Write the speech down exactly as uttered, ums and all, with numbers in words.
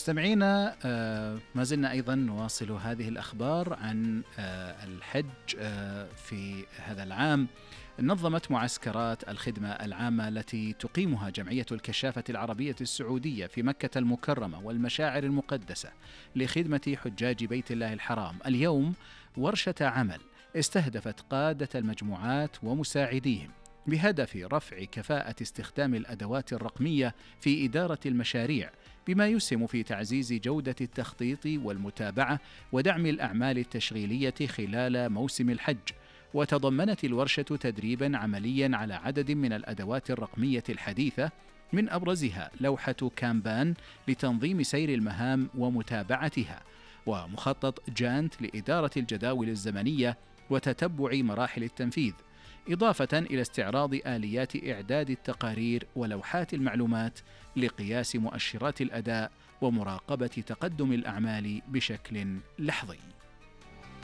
مستمعينا، آه، ما زلنا أيضا نواصل هذه الأخبار عن آه، الحج آه، في هذا العام. نظمت معسكرات الخدمة العامة التي تقيمها جمعية الكشافة العربية السعودية في مكة المكرمة والمشاعر المقدسة لخدمة حجاج بيت الله الحرام اليوم ورشة عمل استهدفت قادة المجموعات ومساعديهم بهدف رفع كفاءة استخدام الأدوات الرقمية في إدارة المشاريع، بما يسهم في تعزيز جودة التخطيط والمتابعة ودعم الأعمال التشغيلية خلال موسم الحج. وتضمنت الورشة تدريبا عمليا على عدد من الأدوات الرقمية الحديثة، من أبرزها لوحة كامبان لتنظيم سير المهام ومتابعتها، ومخطط جانت لإدارة الجداول الزمنية وتتبع مراحل التنفيذ، إضافة إلى استعراض آليات إعداد التقارير ولوحات المعلومات لقياس مؤشرات الأداء ومراقبة تقدم الأعمال بشكل لحظي.